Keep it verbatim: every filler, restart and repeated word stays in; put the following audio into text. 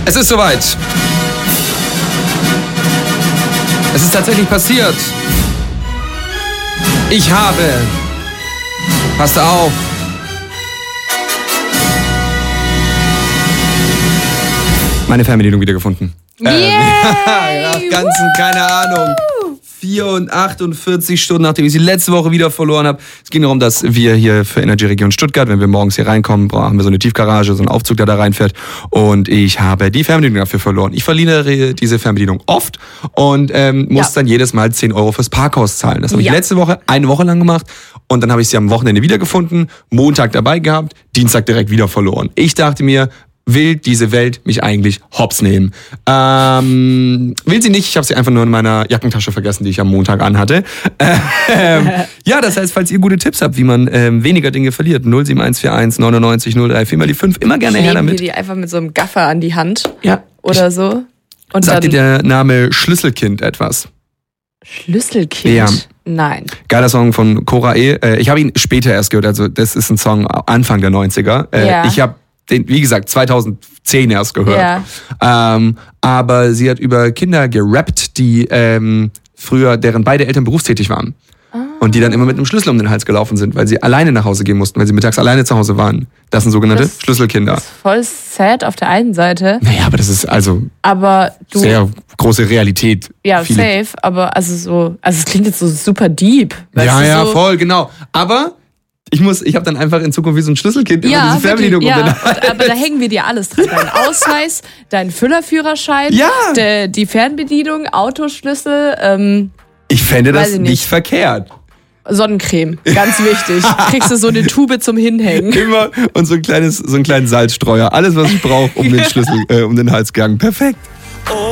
Es ist soweit. Es ist tatsächlich passiert. Ich habe... Passt auf. Meine Fernbedienung wiedergefunden. Yeah. Ähm, nach ganzen, keine Ahnung, achtundvierzig Stunden, nachdem ich sie letzte Woche wieder verloren habe. Es ging darum, dass wir hier für Energy Region Stuttgart, wenn wir morgens hier reinkommen, haben wir so eine Tiefgarage, so einen Aufzug, der da reinfährt. Und ich habe die Fernbedienung dafür verloren. Ich verliere diese Fernbedienung oft und ähm, muss ja. dann jedes Mal zehn Euro fürs Parkhaus zahlen. Das habe ich ja. letzte Woche eine Woche lang gemacht. Und dann habe ich sie am Wochenende wiedergefunden, Montag dabei gehabt, Dienstag direkt wieder verloren. Ich dachte mir, will diese Welt mich eigentlich hops nehmen? Ähm, will sie nicht, ich habe sie einfach nur in meiner Jackentasche vergessen, die ich am Montag anhatte. Ähm, ja, das heißt, falls ihr gute Tipps habt, wie man ähm, weniger Dinge verliert, null sieben eins vier eins neunundneunzig null drei vier mal die fünf, immer gerne her damit. Nehmen wir die einfach mit so einem Gaffer an die Hand ja, oder so. Und sagt dir der Name Schlüsselkind etwas? Schlüsselkind? Ja. Nein. Geiler Song von Cora E. Ich habe ihn später erst gehört, also das ist ein Song Anfang der neunziger. Ja. Ich habe den, wie gesagt, zweitausendzehn erst gehört. Ja. Ähm, aber sie hat über Kinder gerappt, die ähm, früher, deren beide Eltern berufstätig waren. Ah. Und die dann immer mit einem Schlüssel um den Hals gelaufen sind, weil sie alleine nach Hause gehen mussten, weil sie mittags alleine zu Hause waren. Das sind sogenannte das, Schlüsselkinder. Das ist voll sad auf der einen Seite. Naja, aber das ist also aber du, sehr große Realität. Ja, Viele. safe, aber also so, also es klingt jetzt so super deep. Weißt ja, du, ja, so, voll, genau. Aber ich muss, ich habe dann einfach in Zukunft wie so ein Schlüsselkind immer ja, diese Fernbedienung wirklich, um ja, den Hals. aber da hängen wir dir alles dran. Dein Ausweis, dein Füllerführerschein, ja. de, die Fernbedienung, Autoschlüssel. Ähm, ich fände das nicht. nicht verkehrt. Sonnencreme, ganz wichtig. Kriegst du so eine Tube zum Hinhängen. Immer und so ein kleines, so einen kleinen Salzstreuer. Alles, was ich brauche, um den Schlüssel, äh, um den Hals gegangen. Perfekt.